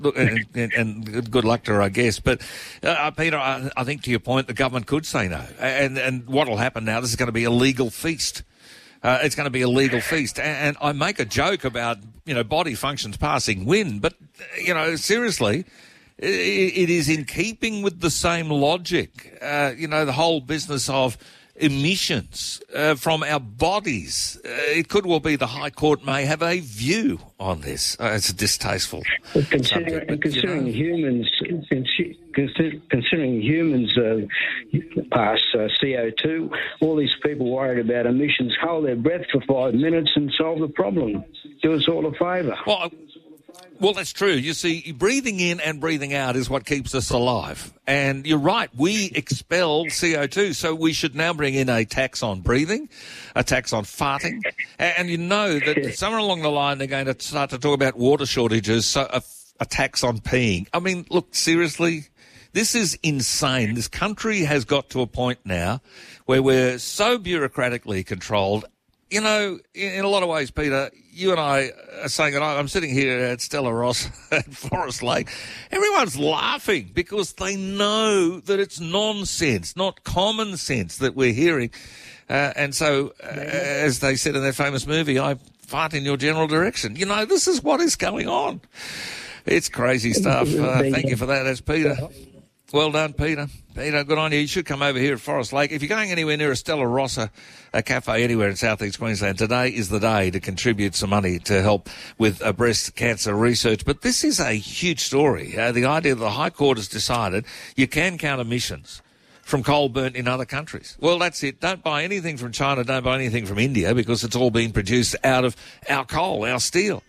Look, and good luck to her, I guess. But, Peter, I think to your point, the government could say no. And what will happen now, this is going to be a legal feast. It's going to be a legal feast. And I make a joke about, body functions passing wind. But, seriously, it is in keeping with the same logic. The whole business of emissions from our bodies. It could well be the High Court may have a view on this. It's distasteful. Well, considering humans pass CO2, all these people worried about emissions hold their breath for 5 minutes and solve the problem. Do us all a favour. Well, that's true. You see, breathing in and breathing out is what keeps us alive. And you're right, we expel CO2, so we should now bring in a tax on breathing, a tax on farting. And you know that somewhere along the line they're going to start to talk about water shortages, so a tax on peeing. I mean, look, seriously, this is insane. This country has got to a point now where we're so bureaucratically controlled. In a lot of ways, Peter, you and I are saying that I'm sitting here at Stella Ross at Forest Lake. Everyone's laughing because they know that it's nonsense, not common sense that we're hearing. And so, as they said in their famous movie, I fart in your general direction. This is what is going on. It's crazy stuff. Thank you for that. That's Peter. Well done, Peter. Peter, good on you. You should come over here at Forest Lake. If you're going anywhere near a Stella Rossa, a cafe anywhere in southeast Queensland, today is the day to contribute some money to help with breast cancer research. But this is a huge story. The idea that the High Court has decided you can count emissions from coal burnt in other countries. Well, that's it. Don't buy anything from China. Don't buy anything from India because it's all being produced out of our coal, our steel.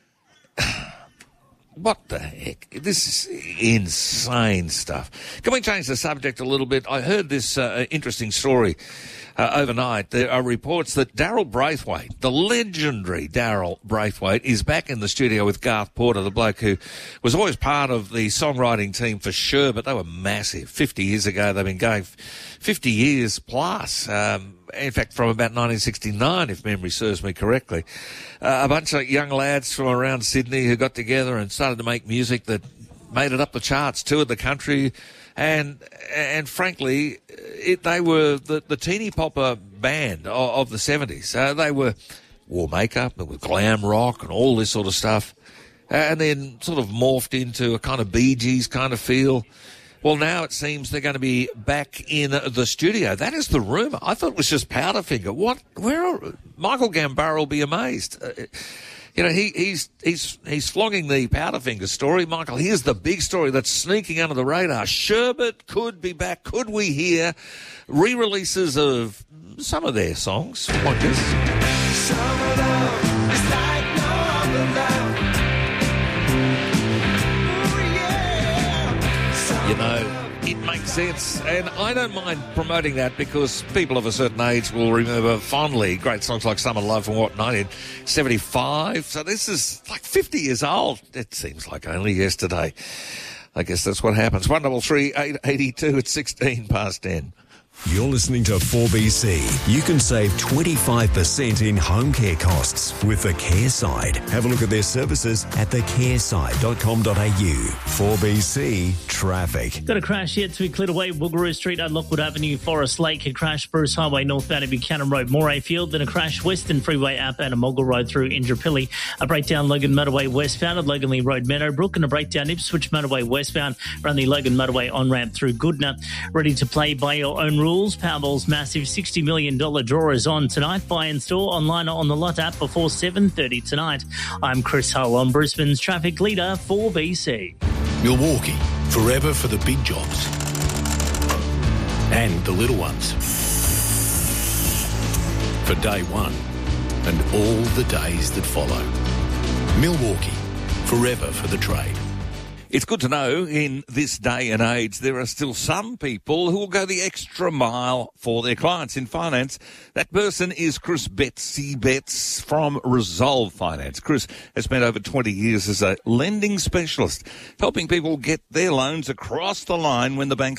What the heck? This is insane stuff. Can we change the subject a little bit? I heard this interesting story overnight. There are reports that Daryl Braithwaite, the legendary Daryl Braithwaite, is back in the studio with Garth Porter, the bloke who was always part of the songwriting team for Sure, but they were massive. 50 years ago, they've been going 50 years plus. In fact, from about 1969, if memory serves me correctly. A bunch of young lads from around Sydney who got together and started to make music that made it up the charts, toured the country, and frankly, they were the teeny popper band of the 70s. They wore makeup, and with glam rock and all this sort of stuff, and then sort of morphed into a kind of Bee Gees kind of feel. Well, now it seems they're going to be back in the studio. That is the rumour. I thought it was just Powderfinger. Michael Gambaro will be amazed. He's flogging the Powderfinger story. Michael, here's the big story that's sneaking under the radar. Sherbet could be back. Could we hear re-releases of some of their songs? Like this. Summer love is like no other love. It makes sense, and I don't mind promoting that because people of a certain age will remember fondly great songs like Summer Love from 1975. So this is like 50 years old. It seems like only yesterday. I guess that's what happens. 133 882 at 16 past 10. You're listening to 4BC. You can save 25% in home care costs with the Care Side. Have a look at their services at thecareside.com.au. 4BC Traffic. Got a crash yet to be cleared away. Boogaroo Street at Lockwood Avenue, Forest Lake. A crash, Bruce Highway northbound at Buchanan Road, Moray Field. Then a crash, Western Freeway up and a Mogul Road through Indooroopilly. A breakdown, Logan Motorway westbound at Loganley Road, Meadowbrook. And a breakdown, Ipswich Motorway westbound around the Logan Motorway on-ramp through Goodna. Ready to play by your own rules. Powerball's massive $60 million draw is on tonight. Buy in store, online or on the Lot app before 7:30 tonight. I'm Chris Hull on Brisbane's traffic leader, 4BC. Milwaukee, forever for the big jobs and the little ones. For day one and all the days that follow. Milwaukee, forever for the trade. It's good to know in this day and age there are still some people who will go the extra mile for their clients in finance. That person is Chris Betts from Resolve Finance. Chris has spent over 20 years as a lending specialist, helping people get their loans across the line when the banks say,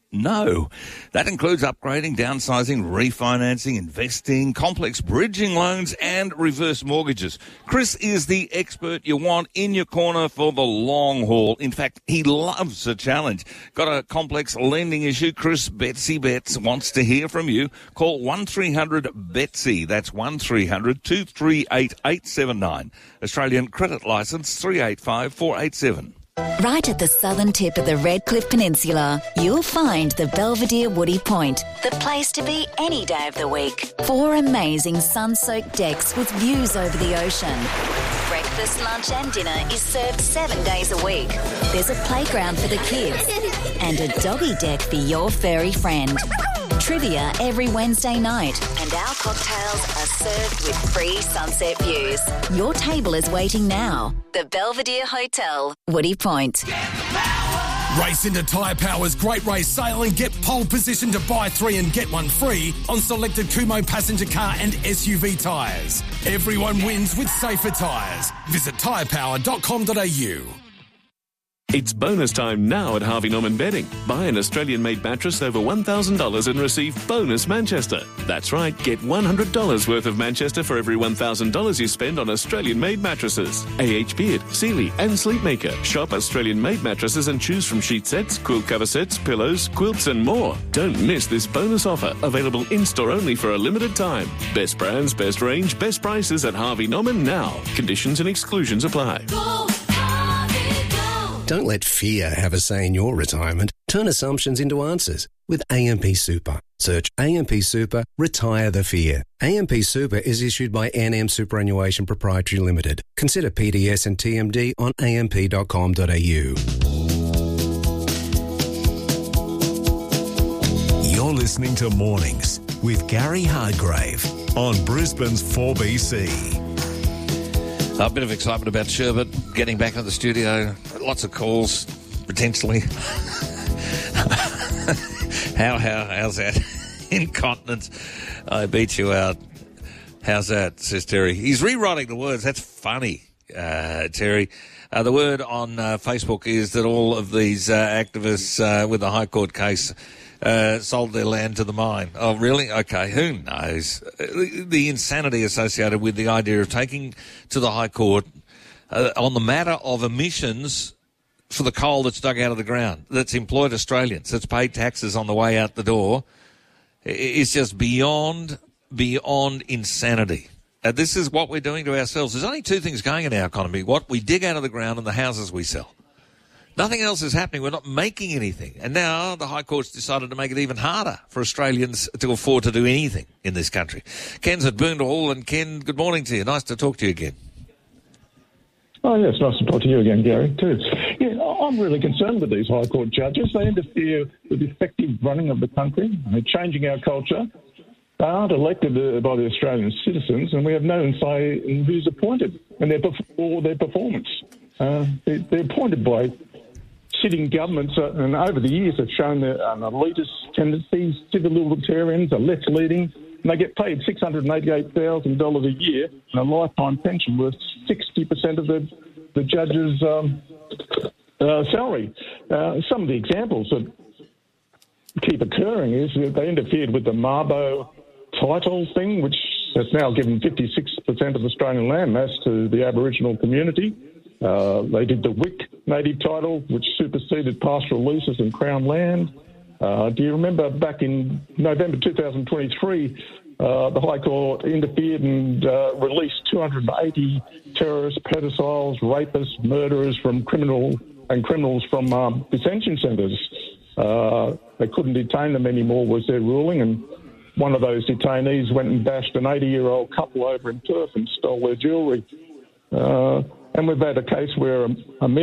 No. That includes upgrading, downsizing, refinancing, investing, complex bridging loans and reverse mortgages. Chris is the expert you want in your corner for the long haul. In fact, he loves a challenge. Got a complex lending issue? Chris Betsy Betts wants to hear from you. Call 1300-BETSY. That's 1300-238-879. Australian credit licence 385487. Right at the southern tip of the Redcliffe Peninsula, you'll find the Belvedere Woody Point, the place to be any day of the week. 4 amazing sun-soaked decks with views over the ocean. Breakfast, lunch and dinner is served 7 days a week. There's a playground for the kids and a doggy deck for your furry friend. Trivia every Wednesday night, and our cocktails are served with free sunset views. Your table is waiting now. The Belvedere Hotel, Woody Point. Race into Tyre Power's Great Race Sale and get pole position to buy 3 and get 1 free on selected Kumho passenger car and SUV tyres. Everyone wins with safer tyres. Visit tyrepower.com.au. It's bonus time now at Harvey Norman Bedding. Buy an Australian-made mattress over $1,000 and receive bonus Manchester. That's right, get $100 worth of Manchester for every $1,000 you spend on Australian-made mattresses. AH Beard, Sealy and Sleepmaker. Shop Australian-made mattresses and choose from sheet sets, quilt cover sets, pillows, quilts and more. Don't miss this bonus offer, available in-store only for a limited time. Best brands, best range, best prices at Harvey Norman now. Conditions and exclusions apply. Don't let fear have a say in your retirement. Turn assumptions into answers with AMP Super. Search AMP Super, retire the fear. AMP Super is issued by NM Superannuation Proprietary Limited. Consider PDS and TMD on amp.com.au. You're listening to Mornings with Gary Hargrave on Brisbane's 4BC. A bit of excitement about Sherbet getting back in the studio. Lots of calls, potentially. How's that? Incontinence. I beat you out. How's that, says Terry. He's rewriting the words. That's funny, Terry. The word on Facebook is that all of these activists with the High Court case sold their land to the mine. Oh, really? Okay, who knows? The insanity associated with the idea of taking to the High Court on the matter of emissions for the coal that's dug out of the ground, that's employed Australians, that's paid taxes on the way out the door, is just beyond insanity. This is what we're doing to ourselves. There's only 2 things going in our economy: what we dig out of the ground and the houses we sell. Nothing else is happening. We're not making anything. And now the High Court's decided to make it even harder for Australians to afford to do anything in this country. Ken's at Boondall, and Ken, good morning to you. Nice to talk to you again. Oh, yes, nice to talk to you again, Gary, too. Yeah, I'm really concerned with these High Court judges. They interfere with the effective running of the country. They're changing our culture. They aren't elected by the Australian citizens, and we have no say in who's appointed and or their performance. They're appointed by sitting governments, and over the years have shown an elitist tendencies, civil libertarians, are left-leaning, and they get paid $688,000 a year and a lifetime pension worth 60% of the judge's salary. Some of the examples that keep occurring is that they interfered with the Mabo title thing, which has now given 56% of Australian landmass to the Aboriginal community. They did the WIC native title, which superseded pastoral leases and Crown land. Do you remember back in November 2023, the High Court interfered and released 280 terrorists, pedophiles, rapists, murderers from criminals from detention centres. They couldn't detain them anymore, was their ruling, and one of those detainees went and bashed an 80-year-old couple over in Perth and stole their jewellery. And we've had a case where a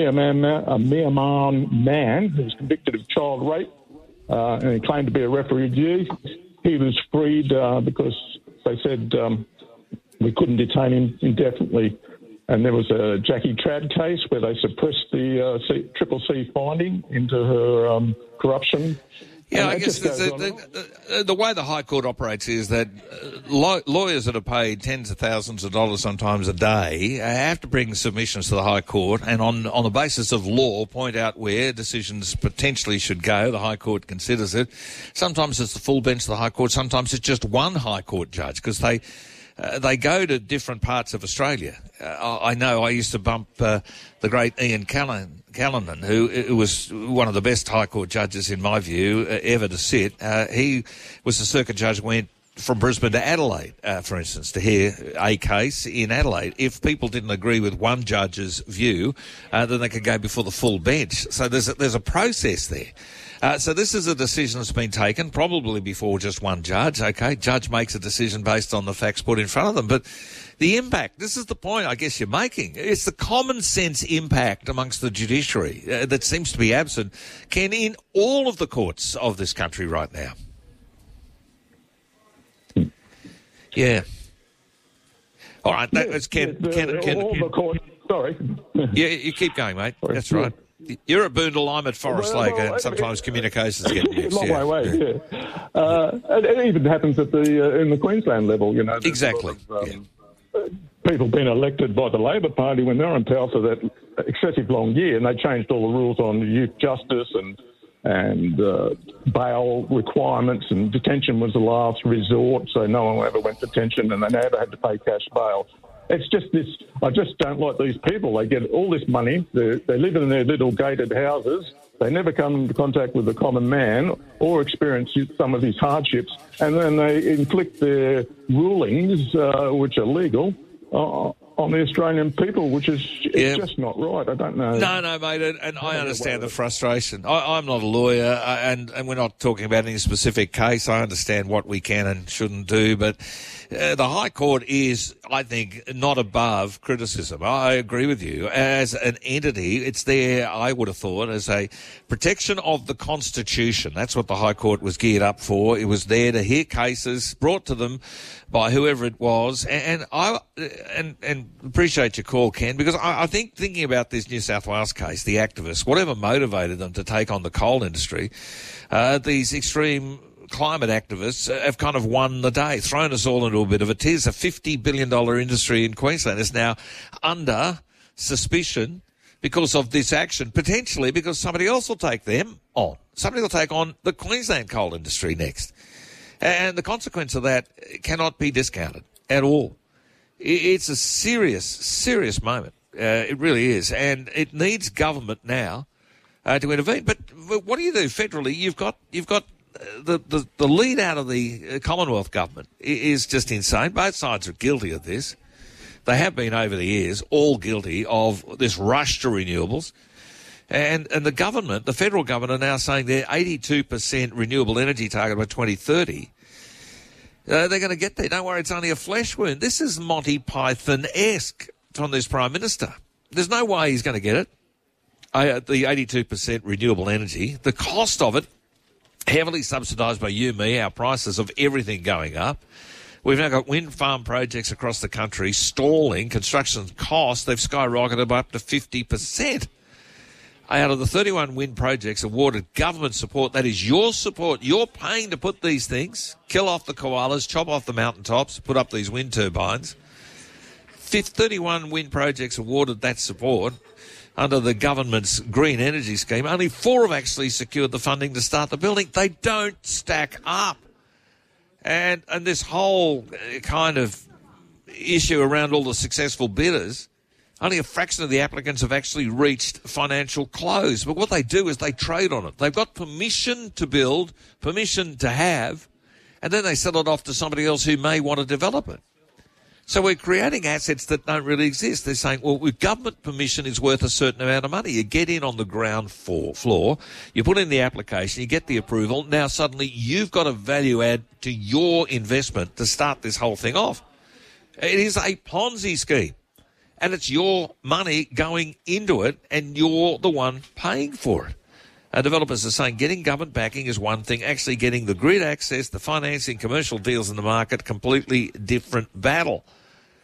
Myanmar man who was convicted of child rape and he claimed to be a refugee, he was freed because they said we couldn't detain him indefinitely. And there was a Jackie Trad case where they suppressed the Triple C finding into her corruption. Yeah, I guess the way the High Court operates is that lawyers that are paid tens of thousands of dollars sometimes a day have to bring submissions to the High Court and on the basis of law point out where decisions potentially should go. The High Court considers it. Sometimes it's the full bench of the High Court. Sometimes it's just one High Court judge because they go to different parts of Australia. I know I used to bump the great Ian Callanan, who was one of the best High Court judges, in my view, ever to sit. He was the circuit judge who went from Brisbane to Adelaide, for instance, to hear a case in Adelaide. If people didn't agree with one judge's view, then they could go before the full bench. So there's a process there. So this is a decision that's been taken, probably before just one judge. Okay, judge makes a decision based on the facts put in front of them. But the impact, this is the point I guess you're making. It's the common sense impact amongst the judiciary that seems to be absent, Ken, in all of the courts of this country right now. Yeah. All right, that's Ken. All the courts, sorry. Yeah, you keep going, mate. That's right. You're at Boondall, I'm at Forest Lake, and sometimes communications get mixed. Long way, it even happens at in the Queensland level, you know. Exactly. People being elected by the Labor Party when they're in power for that excessive long year, and they changed all the rules on youth justice and bail requirements, and detention was the last resort, so no one ever went to detention, and they never had to pay cash bail. It's just this, I just don't like these people. They get all this money, they live in their little gated houses, they never come into contact with the common man or experience some of these hardships, and then they inflict their rulings, which are legal, on the Australian people, which is just not right. I don't know. No, mate, and I understand the frustration. I'm not a lawyer, and we're not talking about any specific case. I understand what we can and shouldn't do, but the High Court is, I think, not above criticism. I agree with you. As an entity, it's there, I would have thought, as a protection of the Constitution. That's what the High Court was geared up for. It was there to hear cases brought to them by whoever it was, and I appreciate your call, Ken, because I think thinking about this New South Wales case, the activists, whatever motivated them to take on the coal industry, these extreme climate activists have kind of won the day, thrown us all into a bit of a tiz. A $50 billion industry in Queensland is now under suspicion because of this action, potentially because somebody else will take them on. Somebody will take on the Queensland coal industry next. And the consequence of that cannot be discounted at all. It's a serious moment. It really is. And it needs government now to intervene. But what do you do federally? You've got the lead out of the Commonwealth government is just insane. Both sides are guilty of this. They have been over the years, all guilty of this rush to renewables. And the government, the federal government, are now saying their 82% renewable energy target by 2030. They're going to get there. Don't worry, it's only a flesh wound. This is Monty Python-esque from this Prime Minister. There's no way he's going to get it. The 82% renewable energy, the cost of it, heavily subsidised by you and me, our prices of everything going up. We've now got wind farm projects across the country stalling. Construction costs, they've skyrocketed by up to 50%. Out of the 31 wind projects awarded government support, that is your support. You're paying to put these things, kill off the koalas, chop off the mountaintops, put up these wind turbines. 31 wind projects awarded that support under the government's green energy scheme. Only 4 have actually secured the funding to start the building. They don't stack up. And this whole kind of issue around all the successful bidders, only a fraction of the applicants have actually reached financial close. But what they do is they trade on it. They've got permission to build, permission to have, and then they sell it off to somebody else who may want to develop it. So we're creating assets that don't really exist. They're saying, well, with government permission is worth a certain amount of money. You get in on the ground floor, you put in the application, you get the approval. Now suddenly you've got a value add to your investment to start this whole thing off. It is a Ponzi scheme. And it's your money going into it, and you're the one paying for it. Developers are saying getting government backing is one thing, actually getting the grid access, the financing, commercial deals in the market, completely different battle.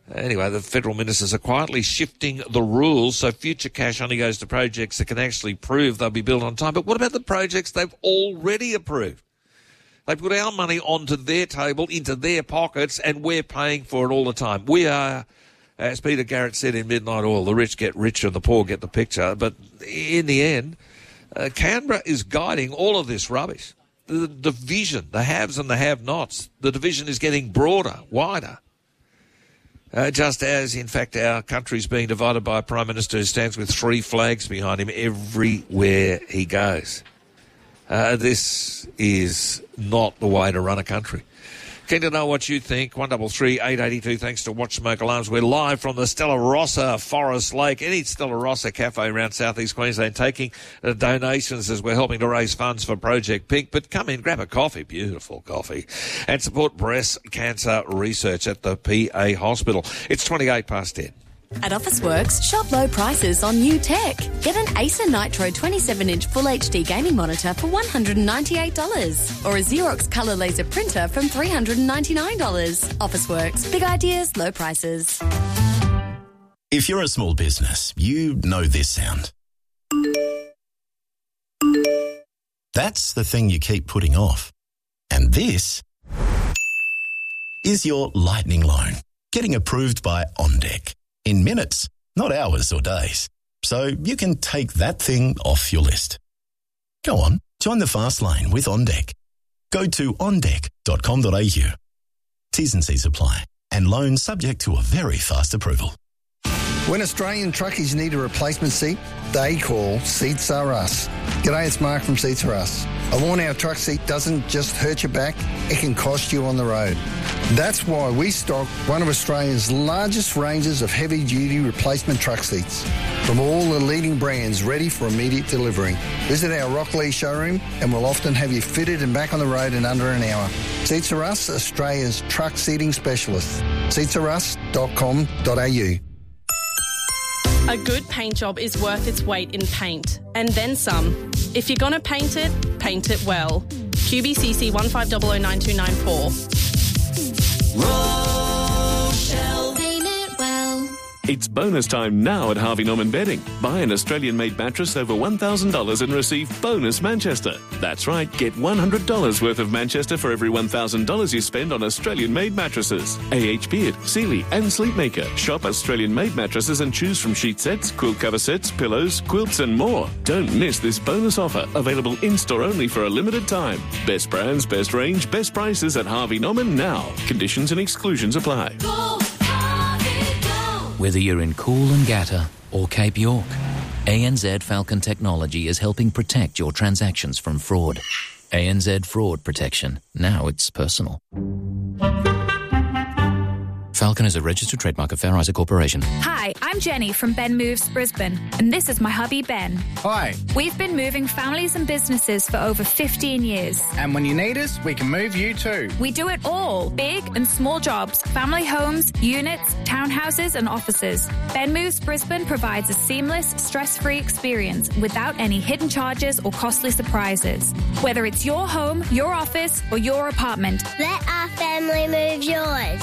Anyway, the federal ministers are quietly shifting the rules so future cash only goes to projects that can actually prove they'll be built on time. But what about the projects they've already approved? They put our money onto their table, into their pockets, and we're paying for it all the time. We are, as Peter Garrett said in Midnight Oil, the rich get richer, the poor get the picture. But in the end, Canberra is guiding all of this rubbish. The division, the haves and the have-nots, the division is getting broader, wider. Just as, in fact, our country's being divided by a Prime Minister who stands with 3 flags behind him everywhere he goes. This is not the way to run a country. Keen to know what you think. 133-882. Thanks to Watch Smoke Alarms. We're live from the Stella Rossa Forest Lake. Any Stella Rossa cafe around southeast Queensland taking donations as we're helping to raise funds for Project Pink. But come in, grab a coffee, beautiful coffee, and support breast cancer research at the PA Hospital. It's 28 past 10. At Officeworks, shop low prices on new tech. Get an Acer Nitro 27-inch Full HD gaming monitor for $198 or a Xerox colour laser printer from $399. Officeworks, big ideas, low prices. If you're a small business, you know this sound. That's the thing you keep putting off. And this is your lightning loan, getting approved by OnDeck. In minutes, not hours or days. So you can take that thing off your list. Go on, join the fast lane with OnDeck. Go to ondeck.com.au. T's and C's apply. And loans subject to a very fast approval. When Australian truckies need a replacement seat, they call Seats Are Us. G'day, it's Mark from Seats Are Us. A worn-out truck seat doesn't just hurt your back, it can cost you on the road. That's why we stock one of Australia's largest ranges of heavy-duty replacement truck seats from all the leading brands ready for immediate delivery. Visit our Rockley showroom and we'll often have you fitted and back on the road in under an hour. Seats Are Us, Australia's truck seating specialist. seatsarus.com.au. A good paint job is worth its weight in paint, and then some. If you're going to paint it well. QBCC 15009294. Rochelle. Paint it well. It's bonus time now at Harvey Norman Bedding. Buy an Australian-made mattress over $1,000 and receive bonus Manchester. That's right, get $100 worth of Manchester for every $1,000 you spend on Australian-made mattresses. A.H. Beard, Sealy and Sleepmaker. Shop Australian-made mattresses and choose from sheet sets, quilt cover sets, pillows, quilts and more. Don't miss this bonus offer, available in-store only for a limited time. Best brands, best range, best prices at Harvey Norman now. Conditions and exclusions apply. Whether you're in Coolangatta or Cape York, ANZ Falcon Technology is helping protect your transactions from fraud. ANZ Fraud Protection. Now it's personal. Falcon is a registered trademark of Fair Isaac Corporation. Hi, I'm Jenny from Ben Moves Brisbane, and this is my hubby Ben. Hi. We've been moving families and businesses for over 15 years. And when you need us, we can move you too. We do it all. Big and small jobs, family homes, units, townhouses and offices. Ben Moves Brisbane provides a seamless, stress-free experience without any hidden charges or costly surprises. Whether it's your home, your office or your apartment. Let our family move yours.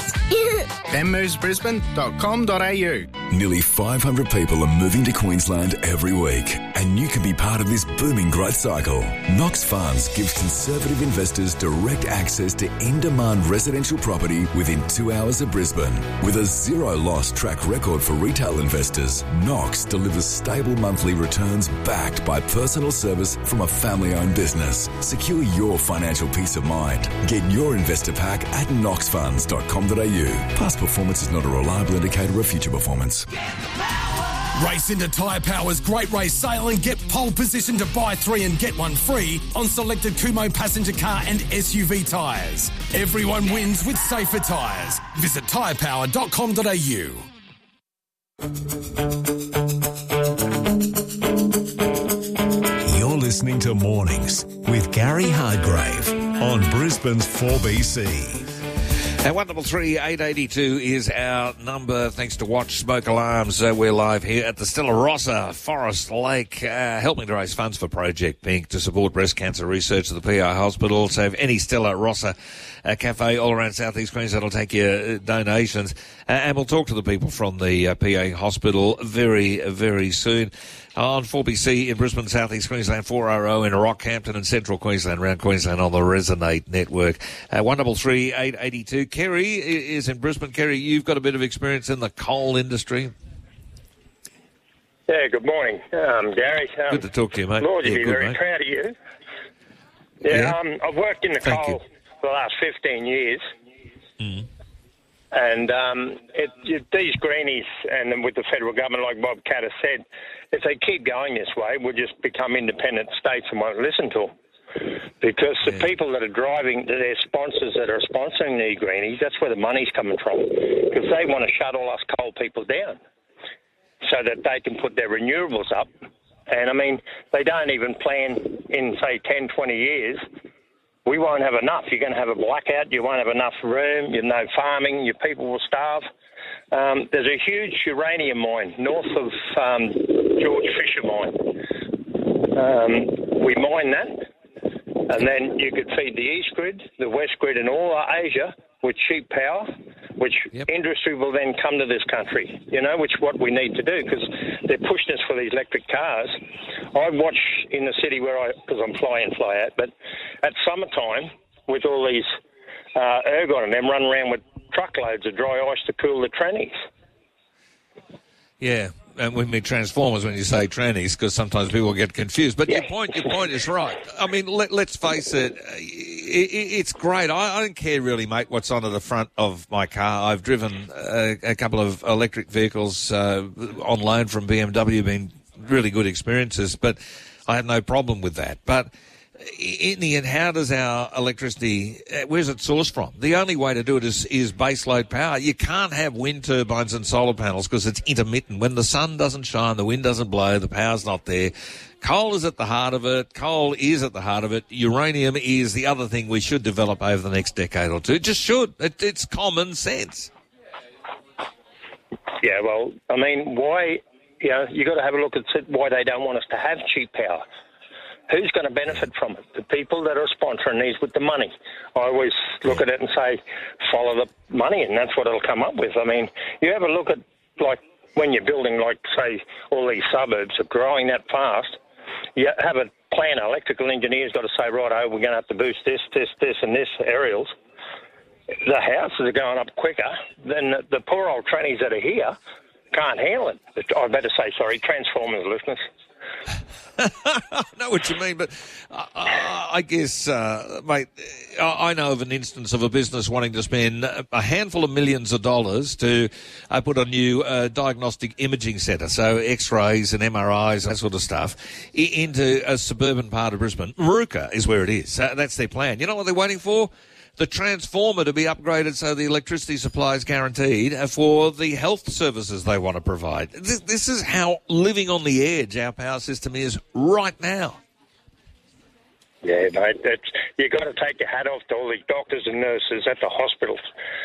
benmovesbrisbane.com.au. Nearly 500 people are moving to Queensland every week, and you can be part of this booming growth cycle. Knox Funds gives conservative investors direct access to in-demand residential property within 2 hours of Brisbane. With a zero-loss track record for retail investors, Knox delivers stable monthly returns backed by personal service from a family-owned business. Secure your financial peace of mind. Get your investor pack at knoxfunds.com.au. Past performance is not a reliable indicator of future performance. Race into Tyre Power's Great Race Sale and get pole position to buy 3 and get 1 free on selected Kumo passenger car and SUV tyres. Everyone wins with safer tyres. Visit tyrepower.com.au. You're listening to Mornings with Gary Hardgrave on Brisbane's 4BC. Now, 133 882 is our number. Thanks to Watch Smoke Alarms. We're live here at the Stella Rossa, Forest Lake, helping to raise funds for Project Pink to support breast cancer research at the PI Hospital. So if any Stella Rossa cafe all around South East Queensland will take your donations. And we'll talk to the people from the PA Hospital very, very soon. On 4BC in Brisbane, South East Queensland, 4RO in Rockhampton and Central Queensland, around Queensland on the Resonate network. 133 882. Kerry is in Brisbane. Kerry, you've got a bit of experience in the coal industry. Yeah, good morning, Gary. Good to talk to you, mate. Lord, you'd Yeah, be good, very mate. proud of you. I've worked in the Thank coal for the last 15 years. And these greenies, and then with the federal government, like Bob Catter said, if they keep going this way, we'll just become independent states and won't listen to them. Because the people that are driving, their sponsors that are sponsoring the greenies, that's where the money's coming from. Because they want to shut all us coal people down so that they can put their renewables up. And, I mean, they don't even plan in, say, 10, 20 years. We won't have enough. You're going to have a blackout. You won't have enough room. You know, farming. Your people will starve. There's a huge uranium mine north of George Fisher mine. We mine that, and then you could feed the East Grid, the West Grid, and all Asia with cheap power, which industry will then come to this country, you know, which is what we need to do, because they're pushing us for these electric cars. I watch in the city because I'm fly in, fly out, but at summertime, with all these ergon and them run around with truckloads of dry ice to cool the trannies. Yeah, and we mean transformers when you say trannies, because sometimes people get confused. But your point is right. I mean, let's face it, it's great. I don't care really, mate, what's on the front of my car. I've driven a couple of electric vehicles on loan from BMW, been really good experiences, but I have no problem with that. But in the end, how does our electricity, where's it sourced from? The only way to do it is baseload power. You can't have wind turbines and solar panels because it's intermittent. When the sun doesn't shine, the wind doesn't blow, the power's not there. Coal is at the heart of it. Coal is at the heart of it. Uranium is the other thing we should develop over the next decade or two. It just should. It's common sense. Yeah, well, I mean, why, you know, you got to have a look at why they don't want us to have cheap power. Who's going to benefit from it? The people that are sponsoring these with the money. I always look at it and say, follow the money, and that's what it'll come up with. I mean, you have a look at, like, when you're building, like, say, all these suburbs are growing that fast, you have a plan. Electrical engineer's got to say, right, we're going to have to boost this, and this aerials. The houses are going up quicker than the poor old trannies that are here can't handle it. I better say, sorry, transformers, listeners. I know what you mean, but I guess, mate, I know of an instance of a business wanting to spend a handful of millions of dollars to put a new diagnostic imaging centre, so X-rays and MRIs, that sort of stuff, into a suburban part of Brisbane. Maruka is where it is. That's their plan. You know what they're waiting for? The transformer to be upgraded so the electricity supply is guaranteed for the health services they want to provide. This is how living on the edge our power system is right now. Yeah, mate, you've got to take your hat off to all these doctors and nurses at the hospitals.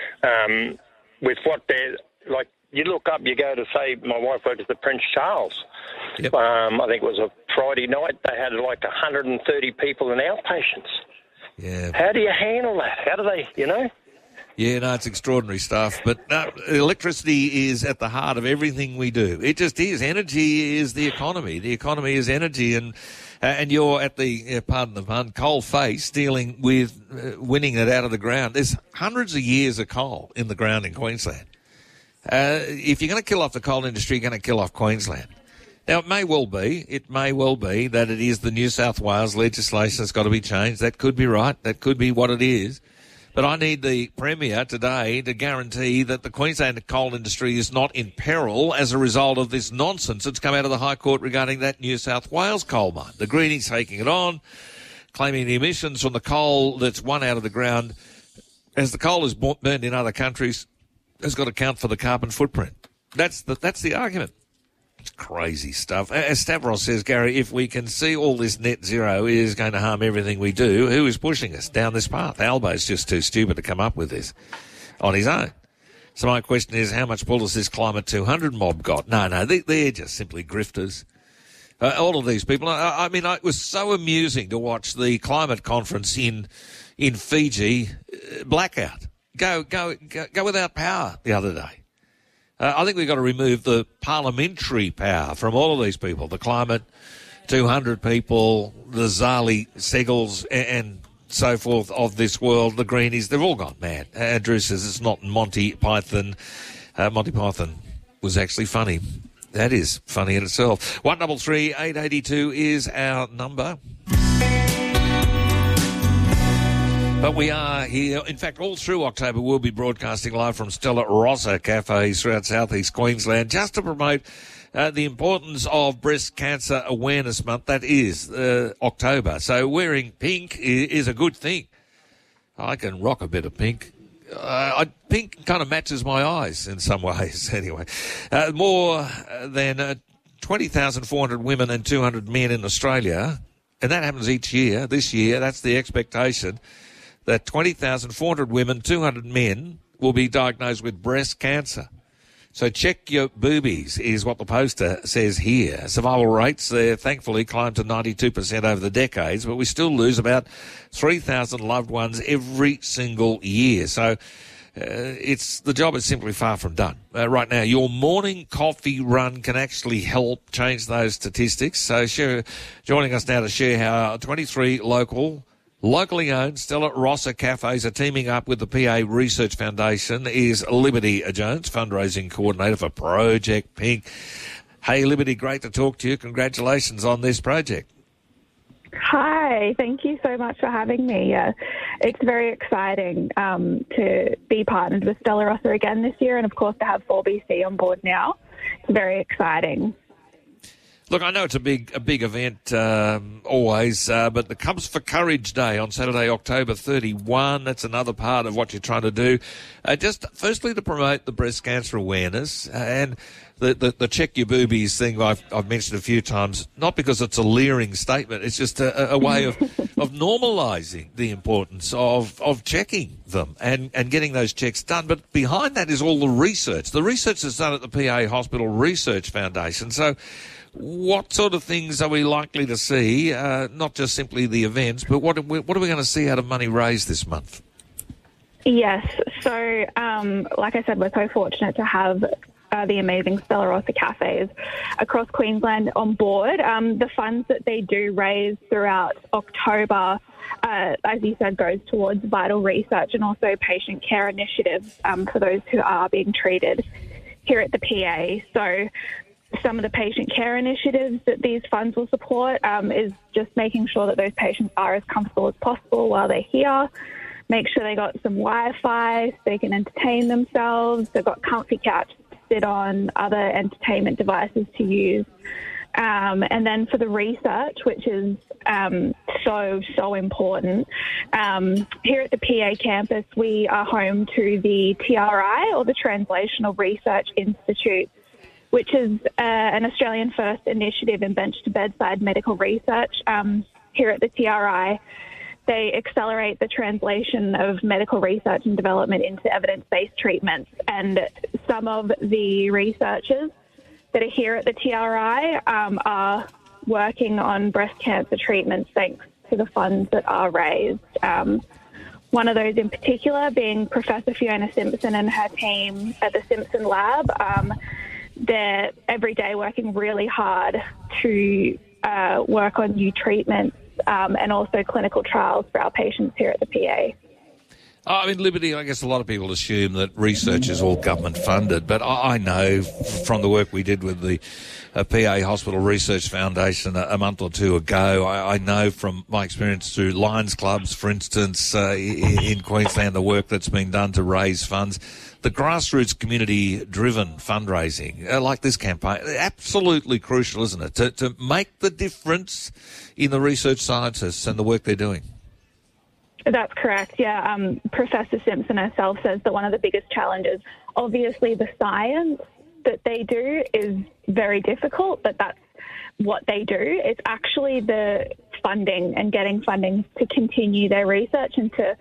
With what they're, like, you look up, you go to, say, my wife worked at the Prince Charles. Yep. I think it was a Friday night. They had like 130 people in outpatients. Yeah. How do you handle that? How do they, you know? Yeah, no, it's extraordinary stuff. But no, electricity is at the heart of everything we do. It just is. Energy is the economy. The economy is energy. And you're at the, pardon the pun, coal face dealing with winning it out of the ground. There's hundreds of years of coal in the ground in Queensland. If you're going to kill off the coal industry, you're going to kill off Queensland. Now, it may well be that it is the New South Wales legislation that's got to be changed. That could be right. That could be what it is. But I need the Premier today to guarantee that the Queensland coal industry is not in peril as a result of this nonsense that's come out of the High Court regarding that New South Wales coal mine. The Greenies taking it on, claiming the emissions from the coal that's won out of the ground, as the coal is burned in other countries, has got to count for the carbon footprint. That's the argument. It's crazy stuff. As Stavros says, Gary, if we can see all this net zero is going to harm everything we do, who is pushing us down this path? Albo's just too stupid to come up with this. on his own. So my question is, how much pull has this Climate 200 mob got? No, they're just simply grifters. All of these people. I mean, it was so amusing to watch the climate conference in Fiji blackout. Go without power the other day. I think we've got to remove the parliamentary power from all of these people. The Climate 200 people, the Zali Segals and so forth of this world, the Greenies, they've all gone mad. Drew says it's not Monty Python. Monty Python was actually funny. That is funny in itself. 133 882 is our number. But we are here. In fact, all through October, we'll be broadcasting live from Stella Rossa cafes throughout southeast Queensland just to promote the importance of Breast Cancer Awareness Month. That is October. So wearing pink is a good thing. I can rock a bit of pink. Pink kind of matches my eyes in some ways, anyway. More than 20,400 women and 200 men in Australia, and that happens each year. This year, that's the expectation, that 20,400 women, 200 men will be diagnosed with breast cancer. So check your boobies is what the poster says here. Survival rates, thankfully, climbed to 92% over the decades, but we still lose about 3,000 loved ones every single year. So the job is simply far from done. Right now, your morning coffee run can actually help change those statistics. So joining us now to share how 23 locally owned Stella Rossa cafes are teaming up with the PA Research Foundation is Liberty Jones, fundraising coordinator for Project Pink. Hey, Liberty, great to talk to you. Congratulations on this project. Hi, thank you so much for having me. It's very exciting to be partnered with Stella Rossa again this year and, of course, to have 4BC on board now. It's very exciting. Look, I know it's a big event always, but the Cubs for Courage Day on Saturday, October 31, that's another part of what you're trying to do. Just firstly to promote the breast cancer awareness and the check your boobies thing I've mentioned a few times, not because it's a leering statement, it's just a way of normalising the importance of checking them and getting those checks done. But behind that is all the research. The research is done at the PA Hospital Research Foundation. So what sort of things are we likely to see, not just simply the events, but what are we going to see out of money raised this month? Yes. So, like I said, we're so fortunate to have the amazing Stella Rossa cafes across Queensland on board. The funds that they do raise throughout October, as you said, goes towards vital research and also patient care initiatives for those who are being treated here at the PA. So some of the patient care initiatives that these funds will support is just making sure that those patients are as comfortable as possible while they're here. Make sure they got some Wi-Fi so they can entertain themselves. They've got comfy couches to sit on, other entertainment devices to use. And then for the research, which is so important, here at the PA campus, we are home to the TRI, or the Translational Research Institute, which is an Australian first initiative in bench-to-bedside medical research. Here at the TRI, they accelerate the translation of medical research and development into evidence-based treatments. And some of the researchers that are here at the TRI are working on breast cancer treatments thanks to the funds that are raised. One of those in particular being Professor Fiona Simpson and her team at the Simpson Lab. They're every day working really hard to work on new treatments and also clinical trials for our patients here at the PA. I mean, Liberty, I guess a lot of people assume that research is all government funded, but I know from the work we did with the PA Hospital Research Foundation a month or two ago, I know from my experience through Lions Clubs, for instance, in Queensland, the work that's been done to raise funds. The grassroots community-driven fundraising, like this campaign, absolutely crucial, isn't it, to make the difference in the research scientists and the work they're doing? That's correct, yeah. Professor Simpson herself says that one of the biggest challenges, obviously the science that they do is very difficult, but that's what they do. It's actually the funding and getting funding to continue their research and to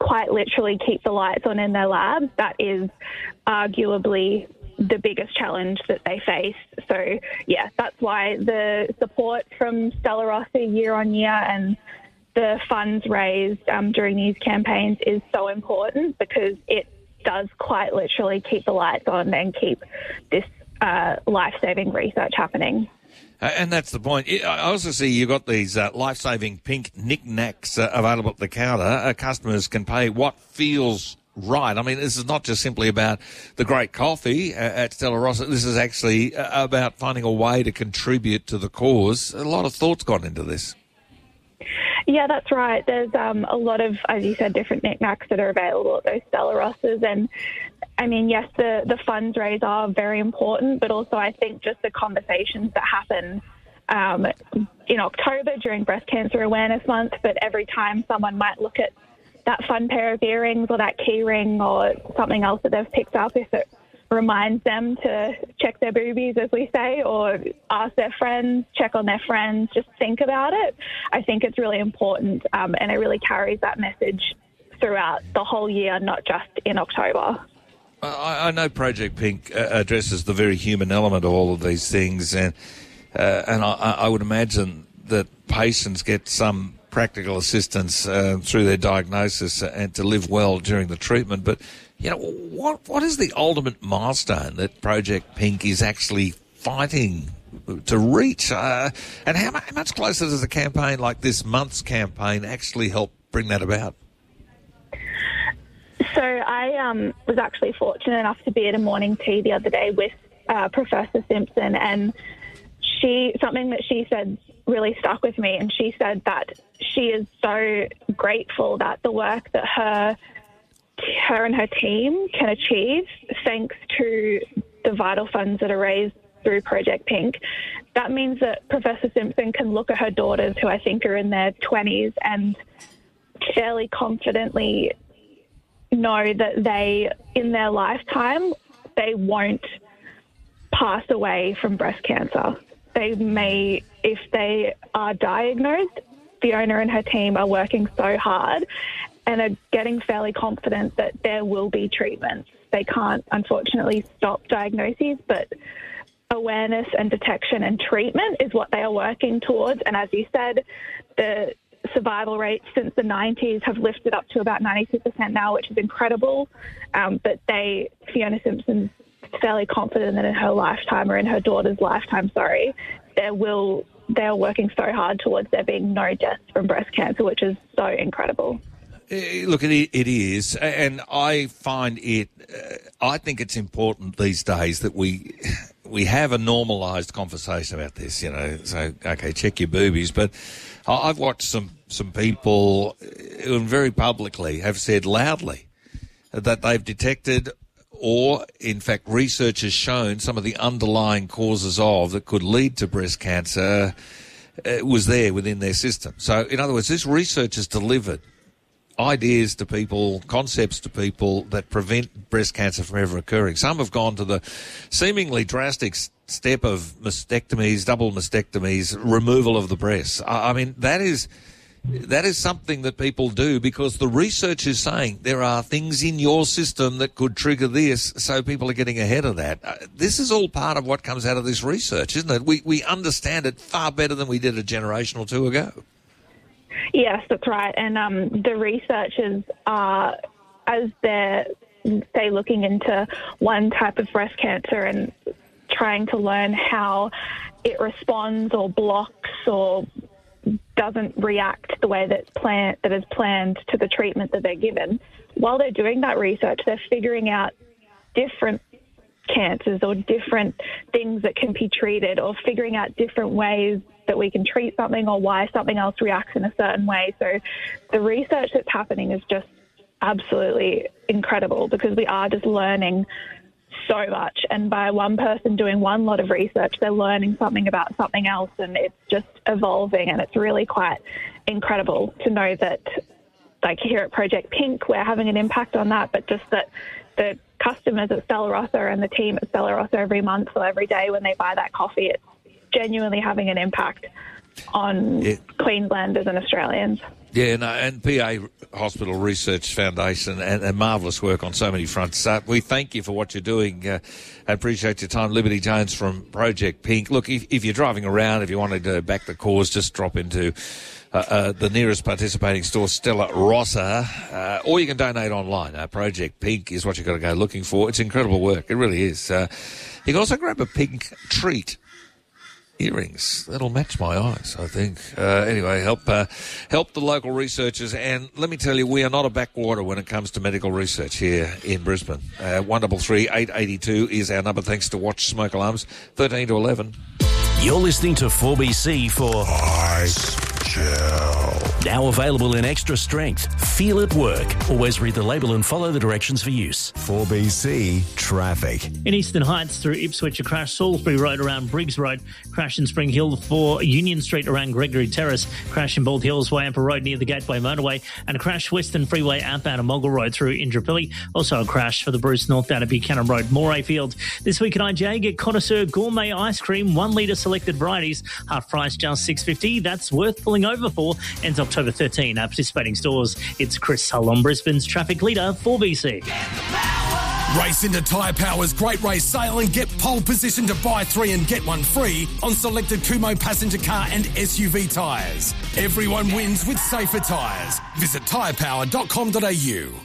quite literally keep the lights on in their labs, that is arguably the biggest challenge that they face. So, yeah, that's why the support from Stella Rossa year on year and the funds raised during these campaigns is so important, because it does quite literally keep the lights on and keep this life-saving research happening. And that's the point. I also see you've got these life-saving pink knickknacks available at the counter. Customers can pay what feels right. I mean, this is not just simply about the great coffee at Stella Rossa. This is actually about finding a way to contribute to the cause. A lot of thought's gone into this. Yeah, that's right. There's a lot of, as you said, different knickknacks that are available at those Stella Rossas. And, I mean, yes, the funds raised are very important, but also I think just the conversations that happen in October during Breast Cancer Awareness Month, but every time someone might look at that fun pair of earrings or that key ring or something else that they've picked up, if it reminds them to check their boobies, as we say, or ask their friends, check on their friends, just think about it. I think it's really important, and it really carries that message throughout the whole year, not just in October. I know Project Pink addresses the very human element of all of these things, and I would imagine that patients get some practical assistance through their diagnosis and to live well during the treatment. But, you know, what is the ultimate milestone that Project Pink is actually fighting to reach? And how much closer does a campaign like this month's campaign actually help bring that about? So I was actually fortunate enough to be at a morning tea the other day with Professor Simpson, and something that she said really stuck with me, and she said that she is so grateful that the work that her and her team can achieve, thanks to the vital funds that are raised through Project Pink. That means that Professor Simpson can look at her daughters, who I think are in their 20s, and fairly confidently know that they, in their lifetime, they won't pass away from breast cancer. They may, if they are diagnosed, Fiona and her team are working so hard and are getting fairly confident that there will be treatments. They can't, unfortunately, stop diagnoses, but awareness and detection and treatment is what they are working towards. And as you said, the survival rates since the 90s have lifted up to about 92% now, which is incredible. But Fiona Simpson's fairly confident that in her lifetime, or in her daughter's lifetime, they are working so hard towards there being no deaths from breast cancer, which is so incredible. Look, it is, and I find it. I think it's important these days that we have a normalised conversation about this. You know, so okay, check your boobies, but I've watched some people who very publicly have said loudly that they've detected, or in fact research has shown, some of the underlying causes that could lead to breast cancer was there within their system. So in other words, this research has delivered ideas to people, concepts to people that prevent breast cancer from ever occurring. Some have gone to the seemingly drastic step of mastectomies, double mastectomies, removal of the breasts. I mean, that is something that people do because the research is saying there are things in your system that could trigger this, so people are getting ahead of that. This is all part of what comes out of this research, isn't it? We understand it far better than we did a generation or two ago. Yes, that's right. And the researchers are, as they're, say, looking into one type of breast cancer and trying to learn how it responds or blocks or doesn't react the way that is planned to the treatment that they're given. While they're doing that research, they're figuring out different cancers or different things that can be treated, or figuring out different ways that we can treat something or why something else reacts in a certain way. So the research that's happening is just absolutely incredible, because we are just learning so much. And by one person doing one lot of research, they're learning something about something else, and it's just evolving. And it's really quite incredible to know that, like here at Project Pink, we're having an impact on that, but just that the customers at Stella Rossa and the team at Stella Rossa every month or every day when they buy that coffee, it's genuinely having an impact on Queenslanders and Australians. Yeah, no, and PA Hospital Research Foundation and marvellous work on so many fronts. We thank you for what you're doing. I appreciate your time. Liberty Jones from Project Pink. Look, if you're driving around, if you wanted to back the cause, just drop into the nearest participating store, Stella Rossa, or you can donate online. Project Pink is what you've got to go looking for. It's incredible work. It really is. You can also grab a pink treat. Earrings. That'll match my eyes, I think. Anyway, help the local researchers. And let me tell you, we are not a backwater when it comes to medical research here in Brisbane. 133 882 is our number, thanks to Watch Smoke Alarms, 13 to 11. You're listening to 4BC for Ice Gel. Now available in extra strength. Feel it work. Always read the label and follow the directions for use. 4BC Traffic. In Eastern Heights through Ipswich, a crash Salisbury Road around Briggs Road. Crash in Spring Hill for Union Street around Gregory Terrace. Crash in Bald Hills, Wampa Road near the Gateway Motorway. And a crash Western Freeway outbound of Mogul Road through Indooroopilly. Also a crash for the Bruce northbound of Buchanan Road, Morayfield. This week at IJ, get Connoisseur Gourmet Ice Cream, 1 litre selected varieties. Half price just $6.50. That's worth pulling over for. Ends October 13 at participating stores. It's Chris Hull on Brisbane's traffic leader, 4BC. Race into Tyre Power's Great Race Sale and get pole position to buy 3 and get 1 free on selected Kumo passenger car and SUV tyres. Everyone wins with safer tyres. Visit tyrepower.com.au.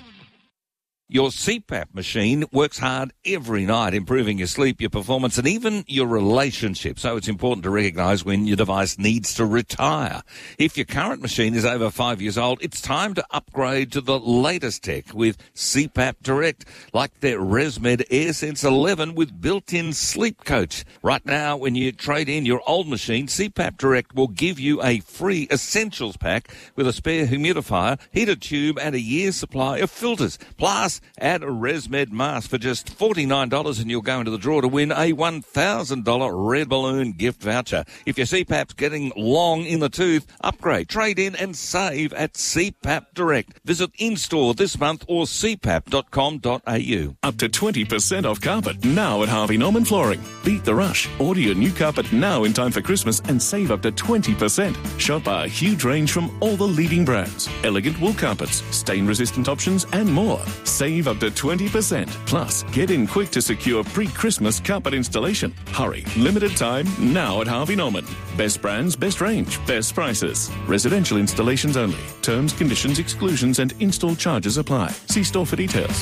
Your CPAP machine works hard every night, improving your sleep, your performance, and even your relationship. So it's important to recognise when your device needs to retire. If your current machine is over 5 years old, it's time to upgrade to the latest tech with CPAP Direct, like their ResMed AirSense 11 with built-in sleep coach. Right now, when you trade in your old machine, CPAP Direct will give you a free essentials pack with a spare humidifier, heated tube, and a year's supply of filters. Plus, add a ResMed mask for just $49 and you'll go into the draw to win a $1,000 Red Balloon gift voucher. If your CPAP's getting long in the tooth, upgrade, trade in and save at CPAP Direct. Visit in-store this month or cpap.com.au. Up to 20% off carpet now at Harvey Norman Flooring. Beat the rush. Order your new carpet now in time for Christmas and save up to 20%. Shop our huge range from all the leading brands. Elegant wool carpets, stain-resistant options and more. Save up to 20%. Plus, get in quick to secure pre-Christmas carpet installation. Hurry. Limited time now at Harvey Norman. Best brands, best range, best prices. Residential installations only. Terms, conditions, exclusions and install charges apply. See store for details.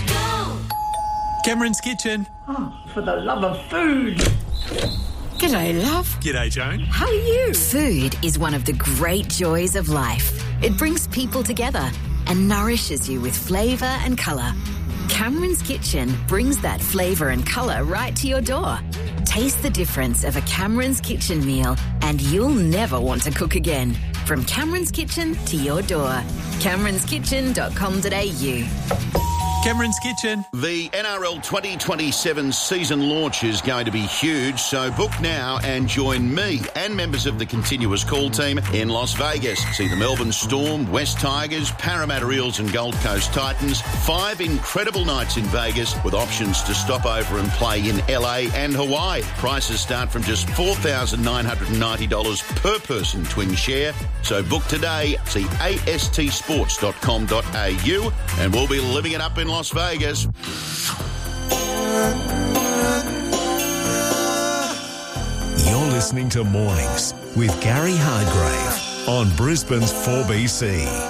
Cameron's Kitchen. Oh, for the love of food. G'day, love. G'day, Joan. How are you? Food is one of the great joys of life. It brings people together and nourishes you with flavour and colour. Cameron's Kitchen brings that flavour and colour right to your door. Taste the difference of a Cameron's Kitchen meal and you'll never want to cook again. From Cameron's Kitchen to your door. CameronsKitchen.com.au. Cameron's Kitchen. The NRL 2027 season launch is going to be huge, so book now and join me and members of the continuous call team in Las Vegas. See the Melbourne Storm, West Tigers, Parramatta Eels and Gold Coast Titans. 5 incredible nights in Vegas with options to stop over and play in LA and Hawaii. Prices start from just $4,990 per person twin share. So book today. See astsports.com.au and we'll be living it up in Las Vegas. You're listening to Mornings with Gary Hargrave on Brisbane's 4BC.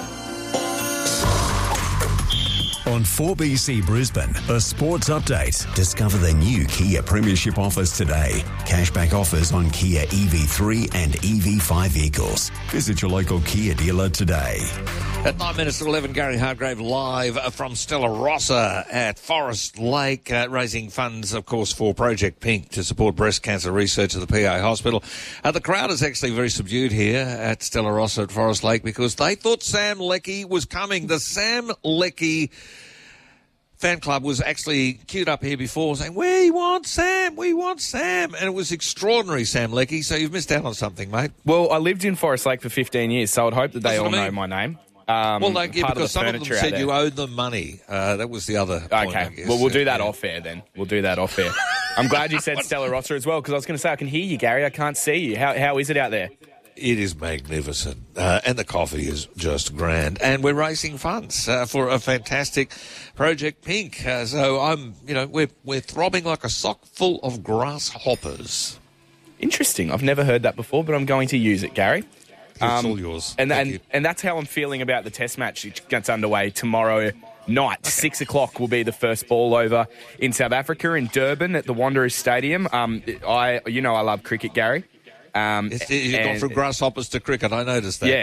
On 4BC Brisbane, a sports update. Discover the new Kia Premiership offers today. Cashback offers on Kia EV3 and EV5 vehicles. Visit your local Kia dealer today. At 9 minutes to 11, Gary Hargrave live from Stella Rossa at Forest Lake, raising funds, of course, for Project Pink to support breast cancer research at the PA Hospital. The crowd is actually very subdued here at Stella Rossa at Forest Lake because they thought Sam Leckie was coming. The Sam Leckie fan club was actually queued up here before saying, we want Sam. And it was extraordinary, Sam Leckie. So you've missed out on something, mate. Well, I lived in Forest Lake for 15 years, so I'd hope that they all know my name. Well, no, yeah, because some of them said you owed them money. That was the other point, I guess. Well, we'll do that off air then. I'm glad you said Stella Rossa as well, because I was going to say I can hear you, Gary. I can't see you. How is it out there? It is magnificent, and the coffee is just grand. And we're raising funds for a fantastic Project Pink. So we're throbbing like a sock full of grasshoppers. Interesting. I've never heard that before, but I'm going to use it, Gary. It's all yours. And that's how I'm feeling about the Test match. It gets underway tomorrow night. 6 o'clock will be the first ball over in South Africa in Durban at the Wanderers Stadium. I love cricket, Gary. You've gone from grasshoppers to cricket. I noticed that.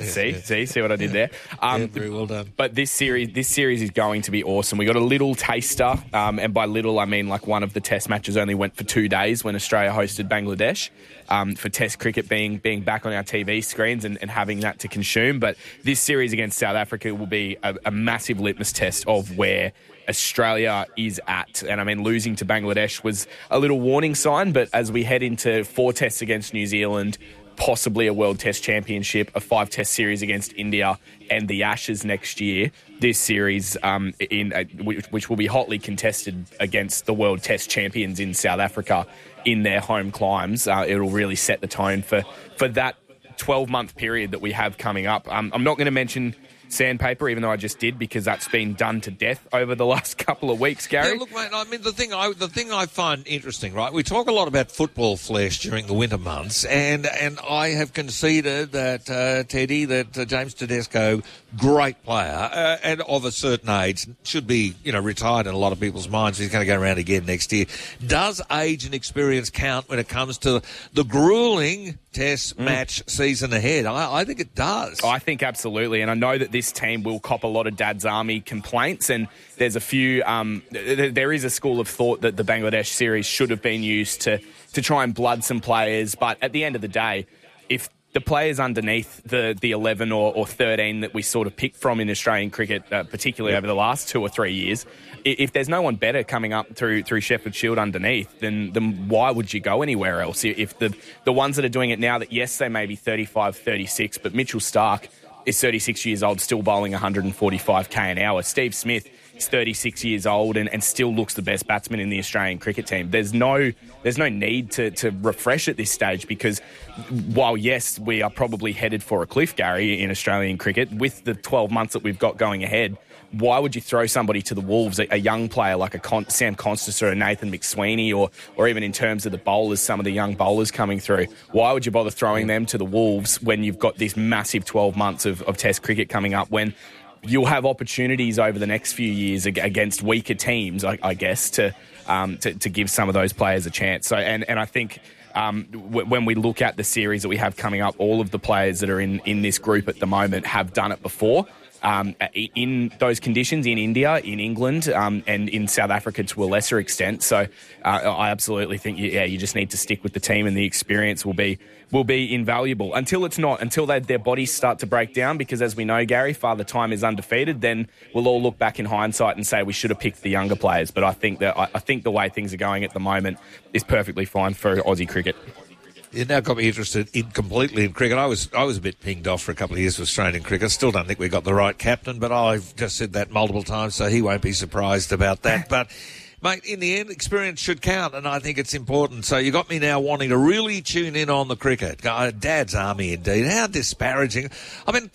See what I did there. Very well done. But this series is going to be awesome. We got a little taster, and by little I mean like one of the Test matches only went for 2 days when Australia hosted Bangladesh. For Test cricket being back on our TV screens and having that to consume. But this series against South Africa will be a massive litmus test of where Australia is at. And I mean, losing to Bangladesh was a little warning sign, but as we head into 4 tests against New Zealand, possibly a World Test Championship, a 5-test series against India and the Ashes next year, this series, which will be hotly contested against the World Test Champions in South Africa in their home climes, it'll really set the tone for that 12-month period that we have coming up. I'm not going to mention sandpaper, even though I just did, because that's been done to death over the last couple of weeks, Gary. Yeah, look, mate, I mean, the thing I find interesting, right, we talk a lot about football flesh during the winter months, and I have conceded that, Teddy, that James Tedesco, great player, and of a certain age, should be, retired in a lot of people's minds. He's going to go around again next year. Does age and experience count when it comes to the gruelling Test match season ahead? I think it does. I think absolutely, and I know that this team will cop a lot of Dad's Army complaints, and there's a few. There is a school of thought that the Bangladesh series should have been used to try and blood some players, but at the end of the day, if the players underneath the 11 or 13 that we sort of picked from in Australian cricket, particularly over the last 2 or 3 years, if there's no one better coming up through Sheffield Shield underneath, then why would you go anywhere else? If the ones that are doing it now, that yes, they may be 35, 36, but Mitchell Starc is 36 years old, still bowling 145k an hour. Steve Smith is 36 years old and still looks the best batsman in the Australian cricket team. There's no need to refresh at this stage, because while, yes, we are probably headed for a cliff, Gary, in Australian cricket, with the 12 months that we've got going ahead, why would you throw somebody to the Wolves, a young player like a Sam Constance or a Nathan McSweeney, or even in terms of the bowlers, some of the young bowlers coming through? Why would you bother throwing them to the Wolves when you've got this massive 12 months of Test cricket coming up, when you'll have opportunities over the next few years against weaker teams, I guess, to give some of those players a chance. So, and I think when we look at the series that we have coming up, all of the players that are in this group at the moment have done it before. In those conditions, in India, in England, and in South Africa to a lesser extent. So I absolutely think, you just need to stick with the team, and the experience will be invaluable until it's not, until their bodies start to break down, because as we know, Gary, Father Time is undefeated. Then we'll all look back in hindsight and say we should have picked the younger players. But I think the way things are going at the moment is perfectly fine for Aussie cricket. You now got me interested completely in cricket. I was a bit pinged off for a couple of years with Australian cricket. Still don't think we got the right captain, but I've just said that multiple times, so he won't be surprised about that. But, mate, in the end, experience should count, and I think it's important. So you got me now wanting to really tune in on the cricket. Dad's Army, indeed. How disparaging. I mean,